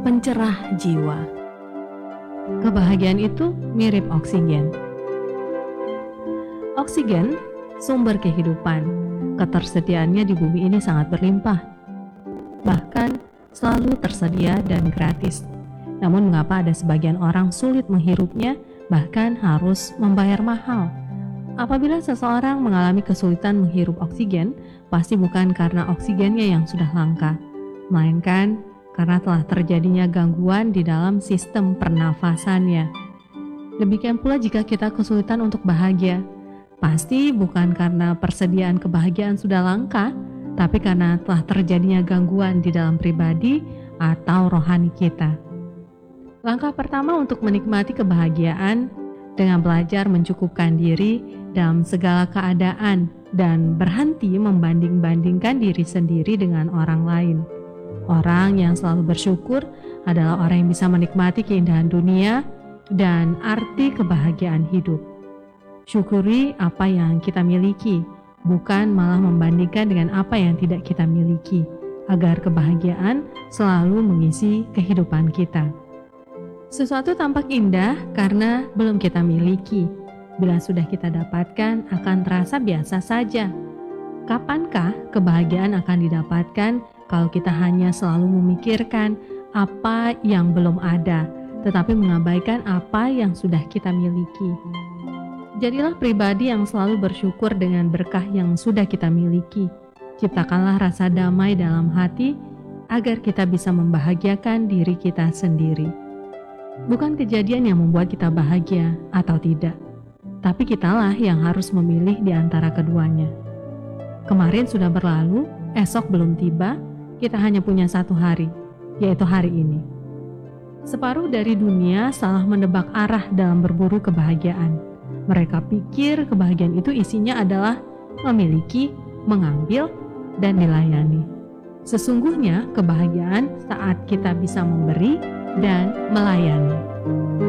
pencerah jiwa. Kebahagiaan itu mirip oksigen. Oksigen, sumber kehidupan. Ketersediaannya di bumi ini sangat berlimpah. Bahkan selalu tersedia dan gratis. Namun mengapa ada sebagian orang sulit menghirupnya, bahkan harus membayar mahal? Apabila seseorang mengalami kesulitan menghirup oksigen, pasti bukan karena oksigennya yang sudah langka, melainkan karena telah terjadinya gangguan di dalam sistem pernafasannya. Demikian pula jika kita kesulitan untuk bahagia, pasti bukan karena persediaan kebahagiaan sudah langka, tapi karena telah terjadinya gangguan di dalam pribadi atau rohani kita. Langkah pertama untuk menikmati kebahagiaan dengan belajar mencukupkan diri dalam segala keadaan dan berhenti membanding-bandingkan diri sendiri dengan orang lain. Orang yang selalu bersyukur adalah orang yang bisa menikmati keindahan dunia dan arti kebahagiaan hidup. Syukuri apa yang kita miliki, bukan malah membandingkan dengan apa yang tidak kita miliki, agar kebahagiaan selalu mengisi kehidupan kita. Sesuatu tampak indah karena belum kita miliki. Bila sudah kita dapatkan, akan terasa biasa saja. Kapankah kebahagiaan akan didapatkan kalau kita hanya selalu memikirkan apa yang belum ada, tetapi mengabaikan apa yang sudah kita miliki? Jadilah pribadi yang selalu bersyukur dengan berkah yang sudah kita miliki. Ciptakanlah rasa damai dalam hati agar kita bisa membahagiakan diri kita sendiri. Bukan kejadian yang membuat kita bahagia atau tidak, tapi kitalah yang harus memilih di antara keduanya. Kemarin sudah berlalu, esok belum tiba, kita hanya punya satu hari, yaitu hari ini. Separuh dari dunia salah menebak arah dalam berburu kebahagiaan. Mereka pikir kebahagiaan itu isinya adalah memiliki, mengambil, dan dilayani. Sesungguhnya kebahagiaan saat kita bisa memberi dan melayani.